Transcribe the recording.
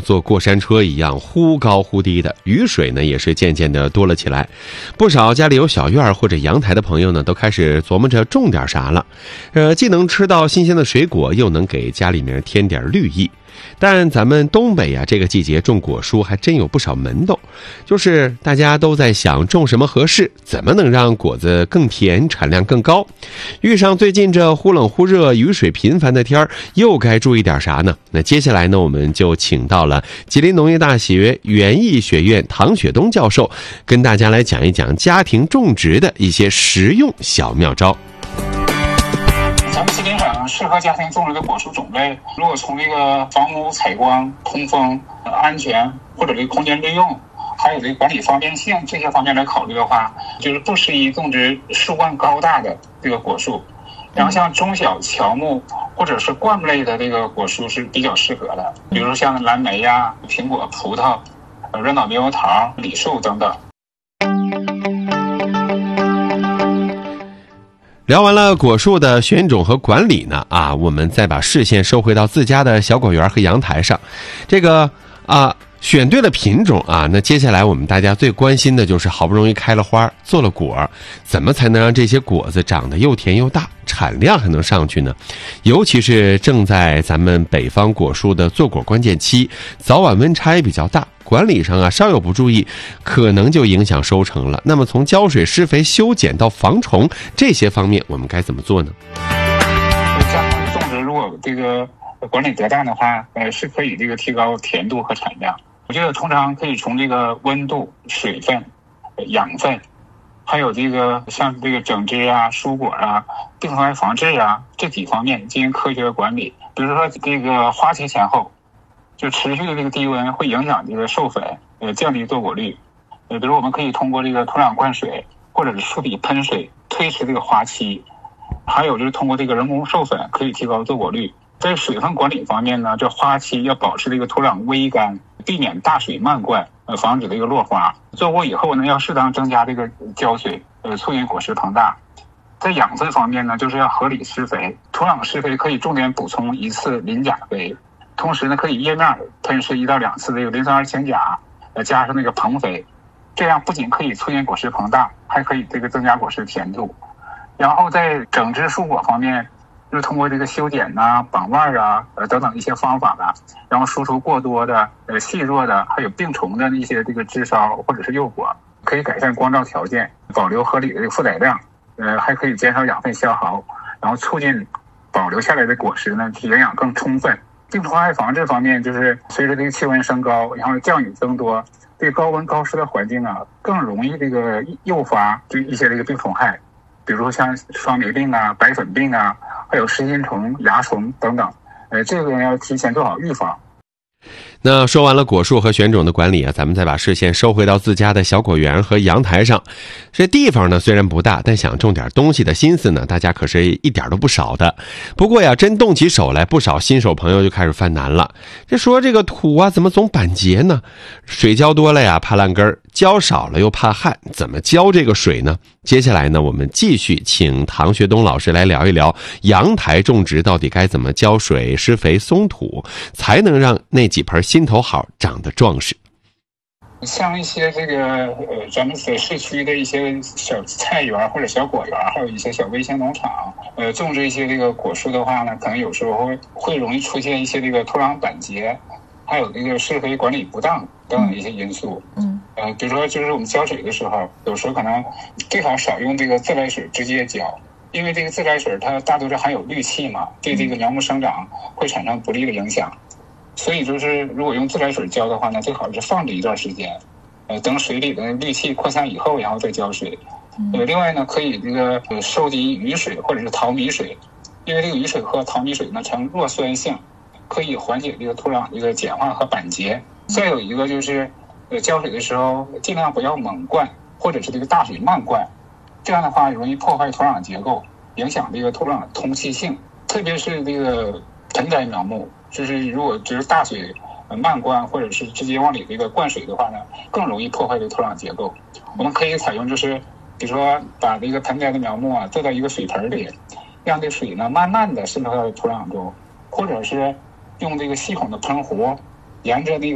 坐过山车一样忽高忽低的，雨水呢也是渐渐的多了起来。不少家里有小院或者阳台的朋友呢，都开始琢磨着种点啥了。既能吃到新鲜的水果，又能给家里面添点绿意。但咱们东北啊，这个季节种果蔬还真有不少门道，就是大家都在想种什么合适，怎么能让果子更甜，产量更高。遇上最近这忽冷忽热、雨水频繁的天儿，又该注意点啥呢？那接下来呢，我们就请到了吉林农业大学园艺学院唐雪东教授，跟大家来讲一讲家庭种植的一些实用小妙招。 咱们吉林省适合家庭种植的果蔬种类，如果从这个房屋采光、通风、安全或者这个空间利用，还有这个管理方便性这些方面来考虑的话，就是不适宜种植树冠高大的这个果树。然后像中小乔木或者是灌木类的这个果蔬是比较适合的，比如像蓝莓呀、苹果、葡萄、热闹猕猴桃、李树等等。 聊完了果树的选种和管理呢，我们再把视线收回到自家的小果园和阳台上。这个选对了品种那接下来我们大家最关心的就是好不容易开了花，做了果，怎么才能让这些果子长得又甜又大，产量还能上去呢？尤其是正在咱们北方果蔬的坐果关键期，早晚温差也比较大，管理上稍有不注意，可能就影响收成了。那么从浇水、施肥、修剪到防虫这些方面，我们该怎么做呢？ 家庭种植如果这个管理得当的话，是可以这个提高甜度和产量。我觉得通常可以从这个温度、水分、养分，还有这个像这个整枝蔬果病虫害防治这几方面进行科学的管理。比如说这个花期前后，就持续的这个低温会影响这个授粉，降低坐果率。比如我们可以通过这个土壤灌水或者是树体喷水推迟这个花期，还有就是通过这个人工授粉可以提高坐果率。在水分管理方面呢，这花期要保持这个土壤微干，避免大水漫灌，防止这个落花。做果以后呢，要适当增加这个浇水，促进果实膨大。在养分方面呢，就是要合理施肥，土壤施肥可以重点补充1次磷钾肥，同时呢可以叶面喷施1到2次这个磷酸二氢钾，加上那个硼肥，这样不仅可以促进果实膨大，还可以这个增加果实甜度。然后在整枝蔬果方面，就是通过这个修剪绑腕等等一些方法然后输出过多的细弱的还有病虫的一些这个枝梢或者是幼果，可以改善光照条件，保留合理的这个负载量，还可以减少养分消耗，然后促进保留下来的果实呢营养更充分。病虫害防治方面，就是随着这个气温升高，然后降雨增多，这个高温高湿的环境更容易这个诱发就一些这个病虫害，比如像双霉病白粉病还有实心虫、蚜虫等等，这个要提前做好预防。 那说完了果树和选种的管理咱们再把视线收回到自家的小果园和阳台上。这地方呢虽然不大，但想种点东西的心思呢，大家可是一点都不少的。不过真动起手来，不少新手朋友就开始犯难了。这个土怎么总板结呢？水浇多了怕烂根，浇少了又怕旱，怎么浇这个水呢？接下来呢，我们继续请唐学东老师来聊一聊阳台种植到底该怎么浇水、施肥、松土，才能让那几盆心头好长得壮实。 像一些这个咱们在市区的一些小菜园或者小果园，还有一些小微型农场，种植一些这个果树的话呢，可能有时候会容易出现一些这个土壤板结，还有这个施肥管理不当等等一些因素。比如说就是我们浇水的时候，有时候可能最好少用这个自来水直接浇，因为这个自来水它大多是含有氯气嘛，对这个苗木生长会产生不利的影响。所以就是如果用自来水浇的话呢，最好是放置一段时间，等水里的氯气扩散以后，然后再浇水。另外呢，可以这个收集雨水或者是淘米水，因为这个雨水和淘米水呢呈弱酸性，可以缓解这个土壤这个碱化和板结。再有一个就是浇水的时候尽量不要猛灌，或者是这个大水漫灌，这样的话容易破坏土壤结构，影响这个土壤通气性。特别是这个盆栽苗木，就是如果就是大水漫灌或者是直接往里这个灌水的话呢，更容易破坏这个土壤结构。我们可以采用就是比如说把这个盆栽的苗木做到一个水盆里，让这水呢慢慢的渗透到土壤中，或者是用这个细孔的喷壶沿着那个